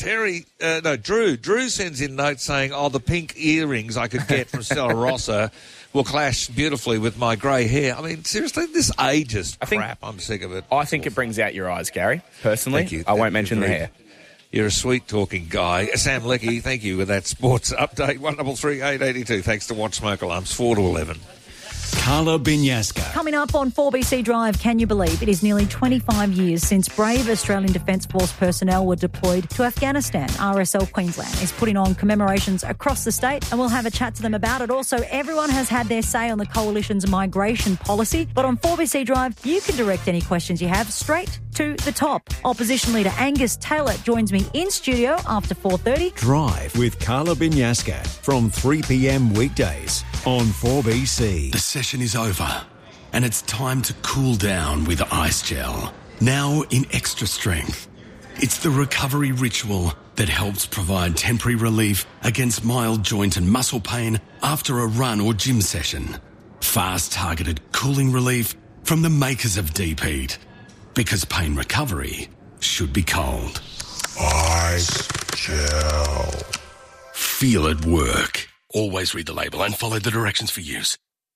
Drew sends in notes saying, the pink earrings I could get from Stella Rossa will clash beautifully with my grey hair. I mean, seriously, this ageist crap. I'm sick of it. I think it brings out your eyes, Gary, personally. Thank you. I won't mention the hair. You're a sweet-talking guy. Sam Leckie, thank you for that sports update. 133 882. Thanks to Watch Smoke Alarms, 4 to 11. Carla Binyaska. Coming up on 4BC Drive, can you believe it is nearly 25 years since brave Australian Defence Force personnel were deployed to Afghanistan? RSL Queensland is putting on commemorations across the state, and we'll have a chat to them about it. Also, everyone has had their say on the Coalition's migration policy, but on 4BC Drive, you can direct any questions you have straight to the top. Opposition leader Angus Taylor joins me in studio after 4:30. Drive with Carla Binyaska from 3 p.m. weekdays on 4BC. The session is over, and it's time to cool down with Ice Gel. Now in extra strength. It's the recovery ritual that helps provide temporary relief against mild joint and muscle pain after a run or gym session. Fast targeted cooling relief from the makers of Deep Heat. Because pain recovery should be cold. Ice Gel. Feel it work. Always read the label and follow the directions for use.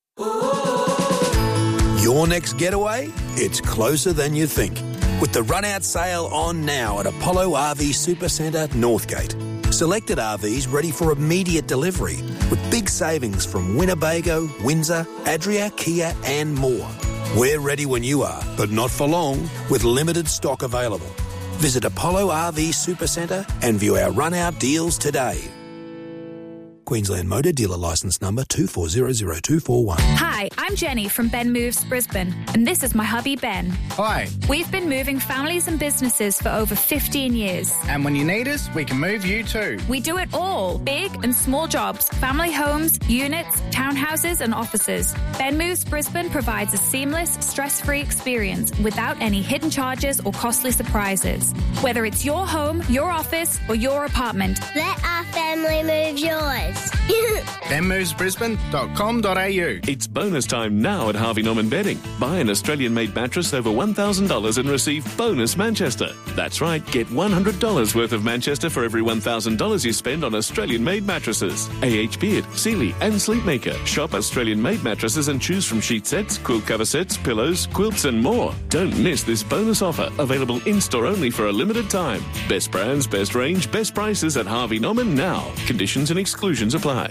Your next getaway? It's closer than you think. With the run-out sale on now at Apollo RV Supercentre, Northgate. Selected RVs ready for immediate delivery with big savings from Winnebago, Windsor, Adria, Kia and more. We're ready when you are, but not for long, with limited stock available. Visit Apollo RV Supercentre and view our run-out deals today. Queensland Motor Dealer Licence Number 2400241. Hi, I'm Jenny from Ben Moves Brisbane, and this is my hubby Ben. Hi. We've been moving families and businesses for over 15 years. And when you need us, we can move you too. We do it all, big and small jobs, family homes, units, townhouses and offices. Ben Moves Brisbane provides a seamless, stress-free experience without any hidden charges or costly surprises. Whether it's your home, your office or your apartment. Let our family move yours. benmovesbrisbane.com.au. It's bonus time now at Harvey Norman Bedding. Buy an Australian-made mattress over $1,000 and receive bonus Manchester. That's right, get $100 worth of Manchester for every $1,000 you spend on Australian-made mattresses. AH Beard, Sealy and Sleepmaker. Shop Australian-made mattresses and choose from sheet sets, quilt cover sets, pillows, quilts and more. Don't miss this bonus offer, available in-store only for a limited time. Best brands, best range, best prices at Harvey Norman now. Conditions and exclusions apply.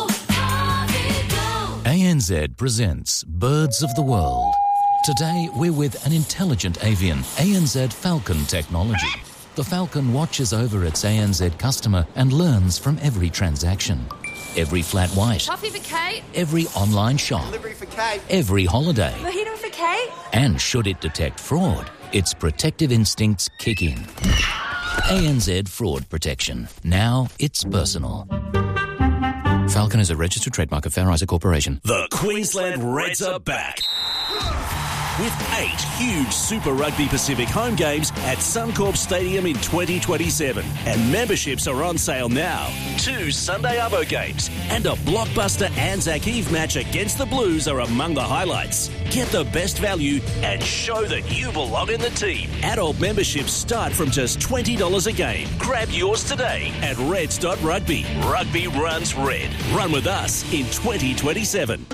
ANZ presents Birds of the World. Today we're with an intelligent avian, ANZ Falcon technology. The Falcon watches over its ANZ customer and learns from every transaction. Every flat white. Coffee for Kate. Every online shop. Delivery for Kate. Every holiday. Mojito for Kate. And should it detect fraud, its protective instincts kick in. ANZ Fraud Protection. Now it's personal. Falcon is a registered trademark of Fair Isaac Corporation. The Queensland Reds are back. With 8 huge Super Rugby Pacific home games at Suncorp Stadium in 2027. And memberships are on sale now. 2 Sunday Arvo games and a blockbuster Anzac Eve match against the Blues are among the highlights. Get the best value and show that you belong in the team. Adult memberships start from just $20 a game. Grab yours today at reds.rugby. Rugby runs red. Run with us in 2027.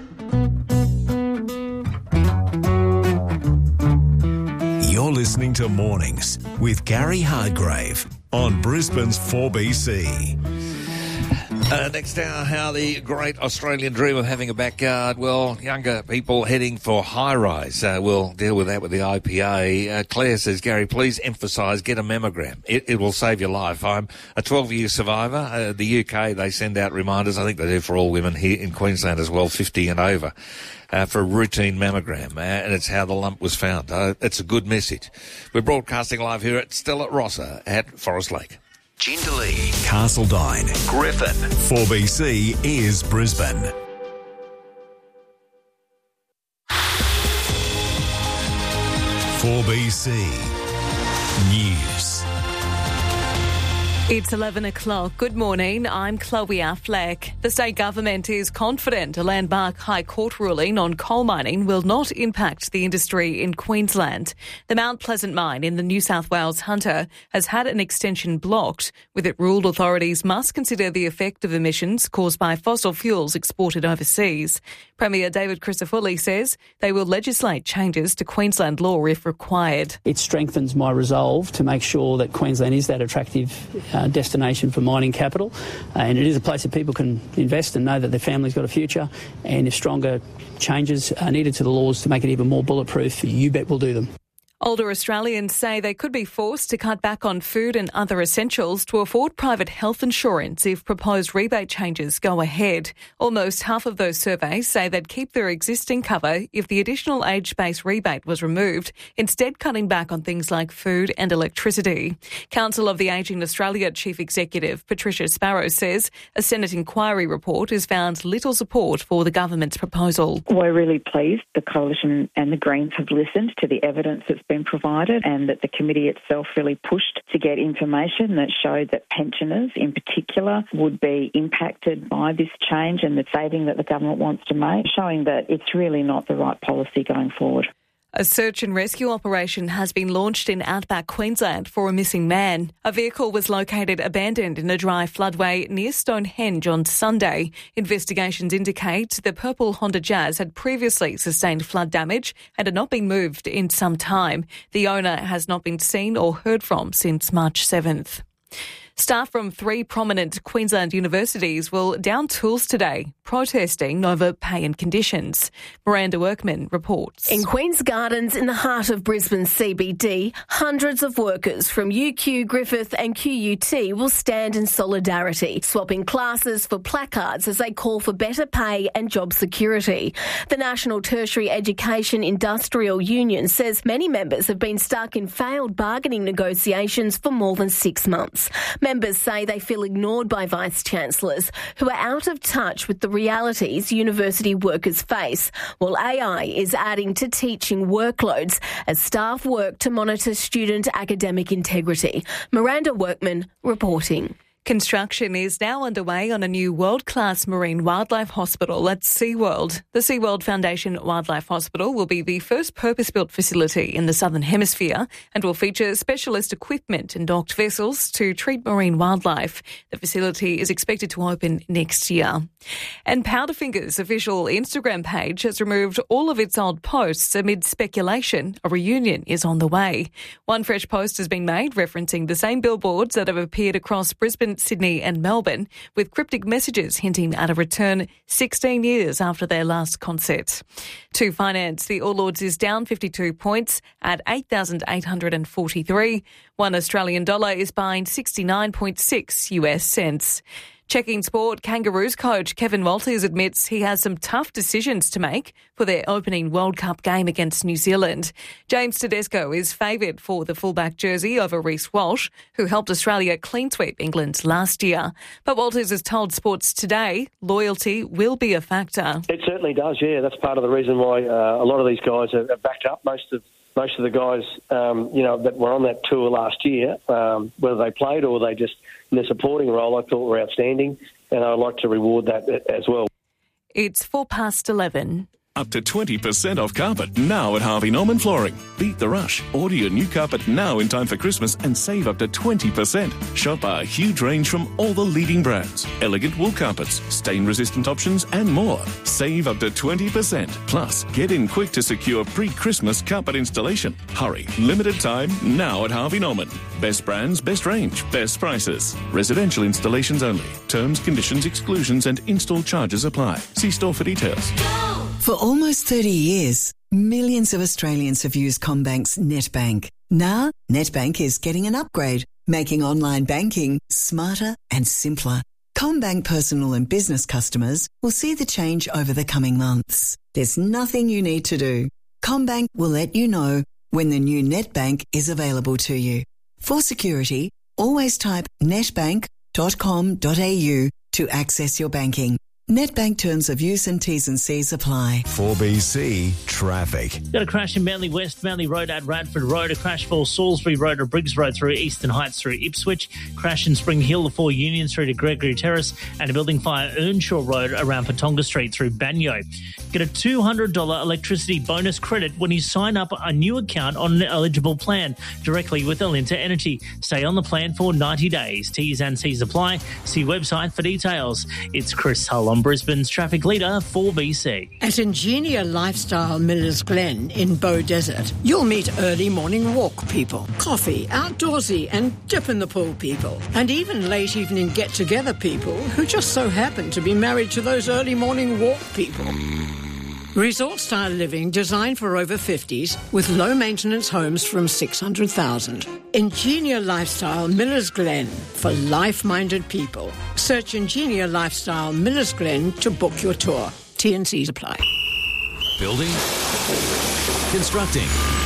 You're listening to Mornings with Gary Hardgrave on Brisbane's 4BC. Next hour, how the great Australian dream of having a backyard. Well, younger people heading for high-rise. We'll deal with that with the IPA. Claire says, Gary, please emphasise, get a mammogram. It will save your life. I'm a 12-year survivor. The UK, they send out reminders. I think they do for all women here in Queensland as well, 50 and over. For a routine mammogram, and it's how the lump was found. It's a good message. We're broadcasting live here at Stella Rossa at Forest Lake. Jindalee, Castledine, Griffin. 4BC is Brisbane. .4BC News. It's 11 o'clock. Good morning. I'm Chloe Affleck. The state government is confident a landmark High Court ruling on coal mining will not impact the industry in Queensland. The Mount Pleasant mine in the New South Wales Hunter has had an extension blocked. With it ruled, authorities must consider the effect of emissions caused by fossil fuels exported overseas. Premier David Crisafulli says they will legislate changes to Queensland law if required. It strengthens my resolve to make sure that Queensland is that attractive destination for mining capital, and it is a place that people can invest and know that their family's got a future, and if stronger changes are needed to the laws to make it even more bulletproof, you bet we'll do them. Older Australians say they could be forced to cut back on food and other essentials to afford private health insurance if proposed rebate changes go ahead. Almost half of those surveys say they'd keep their existing cover if the additional age-based rebate was removed, instead cutting back on things like food and electricity. Council of the Ageing Australia Chief Executive Patricia Sparrow says a Senate inquiry report has found little support for the government's proposal. We're really pleased the Coalition and the Greens have listened to the evidence that's been provided, and that the committee itself really pushed to get information that showed that pensioners in particular would be impacted by this change and the saving that the government wants to make, showing that it's really not the right policy going forward. A search and rescue operation has been launched in outback Queensland for a missing man. A vehicle was located abandoned in a dry floodway near Stonehenge on Sunday. Investigations indicate the purple Honda Jazz had previously sustained flood damage and had not been moved in some time. The owner has not been seen or heard from since March 7th. Staff from 3 prominent Queensland universities will down tools today, protesting over pay and conditions. Miranda Workman reports. In Queen's Gardens, in the heart of Brisbane CBD, hundreds of workers from UQ, Griffith and QUT will stand in solidarity, swapping classes for placards as they call for better pay and job security. The National Tertiary Education Industrial Union says many members have been stuck in failed bargaining negotiations for more than 6 months. Members say they feel ignored by Vice-Chancellors who are out of touch with the realities university workers face, while AI is adding to teaching workloads as staff work to monitor student academic integrity. Miranda Workman reporting. Construction is now underway on a new world-class marine wildlife hospital at SeaWorld. The SeaWorld Foundation Wildlife Hospital will be the first purpose-built facility in the Southern Hemisphere and will feature specialist equipment and docked vessels to treat marine wildlife. The facility is expected to open next year. And Powderfinger's official Instagram page has removed all of its old posts amid speculation a reunion is on the way. One fresh post has been made referencing the same billboards that have appeared across Brisbane, Sydney and Melbourne, with cryptic messages hinting at a return 16 years after their last concert. To finance, the All Ords is down 52 points at 8,843. One Australian dollar is buying 69.6 US cents. Checking sport, Kangaroos coach Kevin Walters admits he has some tough decisions to make for their opening World Cup game against New Zealand. James Tedesco is favoured for the fullback jersey over Reece Walsh, who helped Australia clean sweep England last year. But Walters has told Sports Today loyalty will be a factor. It certainly does, yeah. That's part of the reason why a lot of these guys are backed up. Most of the guys, that were on that tour last year, whether they played or they just in their supporting role, I thought were outstanding, and I'd like to reward that as well. It's 11:04. Up to 20% off carpet now at Harvey Norman Flooring. Beat the rush. Order your new carpet now in time for Christmas and save up to 20%. Shop our huge range from all the leading brands. Elegant wool carpets, stain-resistant options and more. Save up to 20%. Plus, get in quick to secure pre-Christmas carpet installation. Hurry. Limited time now at Harvey Norman. Best brands, best range, best prices. Residential installations only. Terms, conditions, exclusions and install charges apply. See store for details. For almost 30 years, millions of Australians have used CommBank's NetBank. Now, NetBank is getting an upgrade, making online banking smarter and simpler. CommBank personal and business customers will see the change over the coming months. There's nothing you need to do. CommBank will let you know when the new NetBank is available to you. For security, always type netbank.com.au to access your banking. NetBank terms of use and T's and C's apply. 4BC Traffic. Got a crash in Manly West, Manly Road at Radford Road, a crash for Salisbury Road or Briggs Road through Eastern Heights through Ipswich, crash in Spring Hill, the 4 Union Street to Gregory Terrace, and a building fire Earnshaw Road around Patonga Street through Banyo. Get a $200 electricity bonus credit when you sign up a new account on an eligible plan directly with Alinta Energy. Stay on the plan for 90 days. T's and C's apply. See website for details. It's Chris Hull on Brisbane's traffic leader, 4BC. At Ingenia Lifestyle Millers Glen in Bow Desert, you'll meet early morning walk people, coffee, outdoorsy and dip in the pool people, and even late evening get-together people who just so happen to be married to those early morning walk people. Resort-style living designed for over 50s with low-maintenance homes from $600,000. Ingenia Lifestyle Millers Glen for life-minded people. Search Ingenia Lifestyle Millers Glen to book your tour. T&Cs apply. Building, constructing,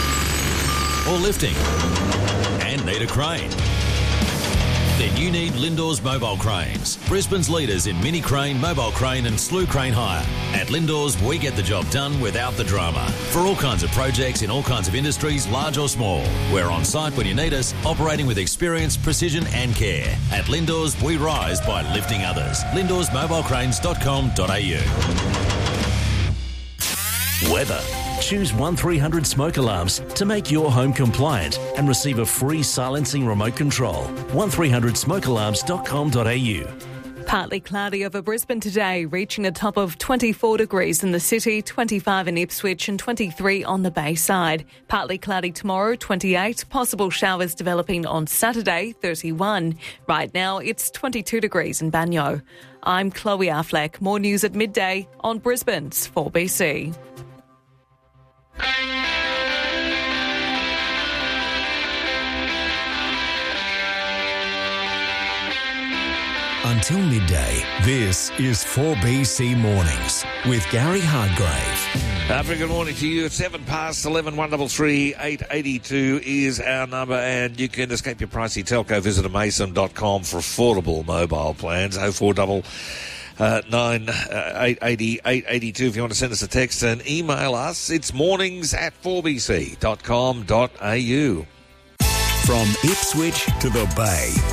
or lifting, and need a crane? Then you need Lindors Mobile Cranes, Brisbane's leaders in mini crane, mobile crane and slew crane hire. At Lindors, we get the job done without the drama. For all kinds of projects in all kinds of industries, large or small. We're on site when you need us, operating with experience, precision and care. At Lindors, we rise by lifting others. LindorsMobilecranes.com.au. Weather. Choose 1300 smoke alarms to make your home compliant and receive a free silencing remote control. 1300smokealarms.com.au. Partly cloudy over Brisbane today, reaching a top of 24 degrees in the city, 25 in Ipswich and 23 on the Bayside. Partly cloudy tomorrow, 28. Possible showers developing on Saturday, 31. Right now, it's 22 degrees in Banyo. I'm Chloe Affleck. More news at midday on Brisbane's 4BC. Until midday, this is 4BC Mornings with Gary Hardgrave. Very good morning to you. It's 11 / 133 882 is our number, and you can escape your pricey telco. Visit mason.com for affordable mobile plans. 0499 880 882 if you want to send us a text, and email us. It's mornings@4bc.com.au. From Ipswich to the Bay,